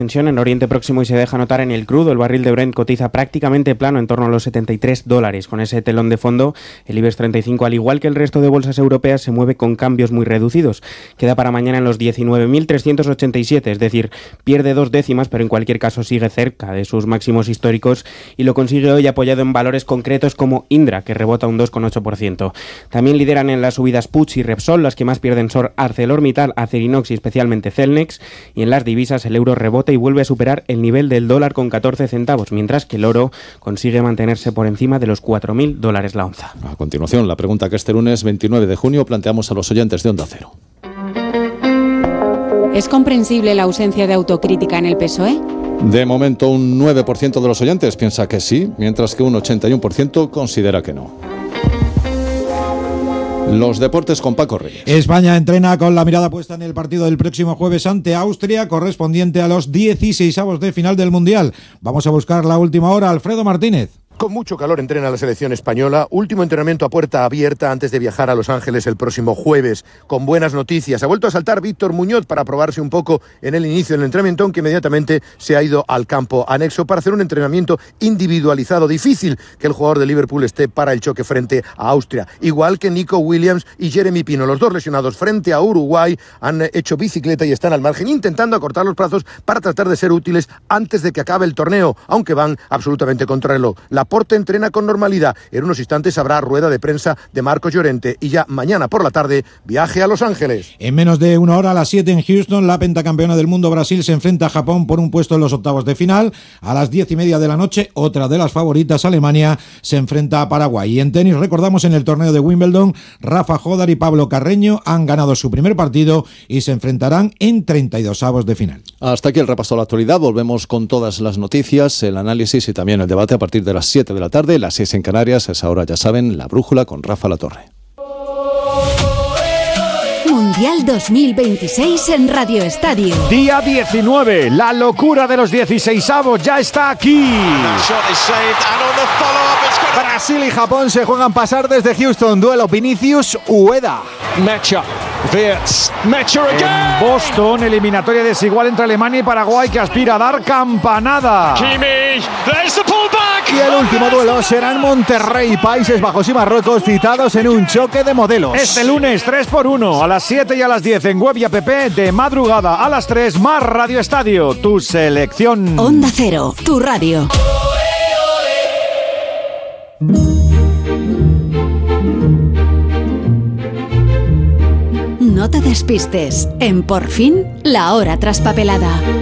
Tensión en Oriente Próximo y se deja notar en el crudo. El barril de Brent cotiza prácticamente plano en torno a los $73. Con ese telón de fondo, el IBEX 35, al igual que el resto de bolsas europeas, se mueve con cambios muy reducidos. Queda para mañana en los 19.387, es decir, pierde 2 décimas, pero en cualquier caso sigue cerca de sus máximos históricos y lo consigue hoy apoyado en valores concretos como Indra, que rebota un 2,8%. También lideran en las subidas Puig y Repsol, las que más pierden son ArcelorMittal, Acerinox y especialmente Celnex, y en las divisas el euro rebota y vuelve a superar el nivel del dólar con 14 centavos, mientras que el oro consigue mantenerse por encima de los $4.000 la onza. A continuación, la pregunta que este lunes 29 de junio planteamos a los oyentes de Onda Cero. ¿Es comprensible la ausencia de autocrítica en el PSOE? De momento, un 9% de los oyentes piensa que sí, mientras que un 81% considera que no. Los deportes con Paco Reyes. España entrena con la mirada puesta en el partido del próximo jueves ante Austria, correspondiente a los 16avos de final del Mundial. Vamos a buscar la última hora. Alfredo Martínez. Con mucho calor entrena la selección española. Último entrenamiento a puerta abierta antes de viajar a Los Ángeles el próximo jueves. Con buenas noticias. Ha vuelto a saltar Víctor Muñoz para probarse un poco en el inicio del entrenamiento, aunque inmediatamente se ha ido al campo anexo para hacer un entrenamiento individualizado. Difícil que el jugador de Liverpool esté para el choque frente a Austria. Igual que Nico Williams y Jeremy Pino. Los dos lesionados frente a Uruguay han hecho bicicleta y están al margen intentando acortar los plazos para tratar de ser útiles antes de que acabe el torneo, aunque van absolutamente contra el reloj. Laporte entrena con normalidad. En unos instantes habrá rueda de prensa de Marcos Llorente y ya mañana por la tarde viaje a Los Ángeles. En menos de una hora, a las 7 en Houston, la pentacampeona del mundo Brasil se enfrenta a Japón por un puesto en los octavos de final. A las 10:30 de la noche, otra de las favoritas, Alemania, se enfrenta a Paraguay. Y en tenis, recordamos, en el torneo de Wimbledon, Rafa Jodar y Pablo Carreño han ganado su primer partido y se enfrentarán en 32avos de final. Hasta aquí el repaso a la actualidad. Volvemos con todas las noticias, el análisis y también el debate a partir de las 7 de la tarde, las 6 en Canarias. A esa hora, ya saben, La Brújula con Rafa Latorre. Mundial 2026 en Radio Estadio. Día 19, la locura de los 16avos ya está aquí. Brasil y Japón se juegan pasar desde Houston. Duelo Vinicius-Ueda. En Boston, eliminatoria desigual entre Alemania y Paraguay que aspira a dar campanada. Y el último duelo será en Monterrey, Países Bajos y Marruecos, citados en un choque de modelos. Este lunes 3x1 a las 7 y a las 10 en web y app, de madrugada a las 3 más Radio Estadio, tu selección. Onda Cero, tu radio. No te despistes. En Por fin, la hora traspapelada.